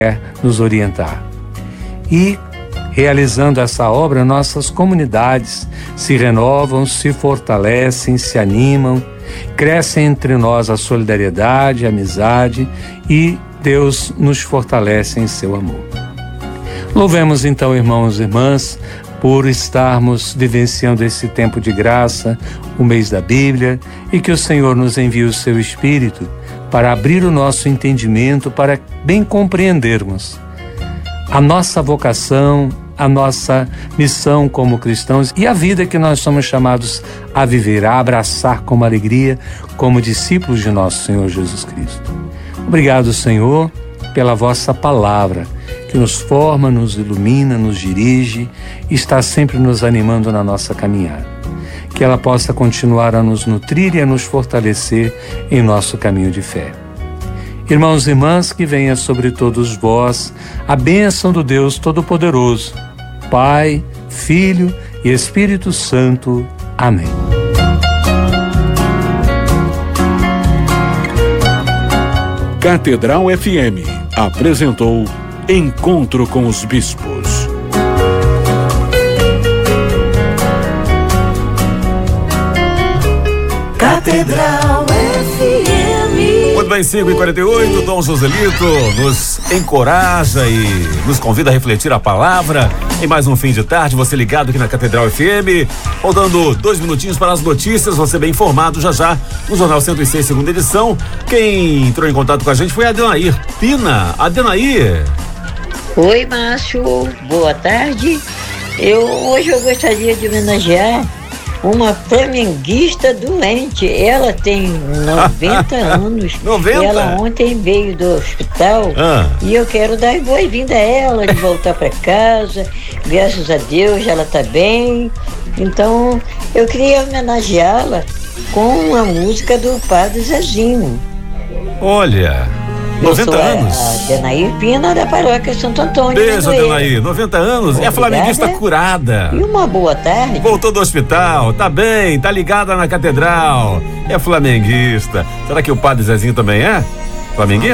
nos orientar. E, realizando essa obra, nossas comunidades se renovam, se fortalecem, se animam, crescem entre nós a solidariedade, a amizade e Deus nos fortalece em seu amor. Louvemos então, irmãos e irmãs, por estarmos vivenciando esse tempo de graça, o mês da Bíblia, e que o Senhor nos envie o seu Espírito para abrir o nosso entendimento, para bem compreendermos a nossa vocação, a nossa missão como cristãos e a vida que nós somos chamados a viver, a abraçar com alegria como discípulos de nosso Senhor Jesus Cristo. Obrigado, Senhor, pela vossa palavra, que nos forma, nos ilumina, nos dirige e está sempre nos animando na nossa caminhada. Que ela possa continuar a nos nutrir e a nos fortalecer em nosso caminho de fé. Irmãos e irmãs, que venha sobre todos vós a bênção do Deus Todo-Poderoso, Pai, Filho e Espírito Santo. Amém. Catedral FM apresentou Encontro com os Bispos. Catedral FM. Muito bem, 5h48, Dom Joselito nos encoraja e nos convida a refletir a palavra em mais um fim de tarde. Você ligado aqui na Catedral FM, faltando 2 minutinhos para as notícias, você bem informado já no Jornal 106, segunda edição. Quem entrou em contato com a gente foi a Adenair Pina. Adenair. Oi, Márcio, boa tarde. Hoje eu gostaria de homenagear uma flamenguista doente. Ela tem 90 anos. 90? Ela ontem veio do hospital e eu quero dar boa-vinda a ela de voltar para casa. Graças a Deus ela está bem. Então eu queria homenageá-la com a música do Padre Zezinho. Olha, 90 anos. Adenair Pina, da paróquia Santo Antônio. Beijo, Adenair. 90 anos. Obrigada. É flamenguista curada. E uma boa tarde. Voltou do hospital. Tá bem, tá ligada na Catedral. É flamenguista. Será que o Padre Zezinho também é flamenguista?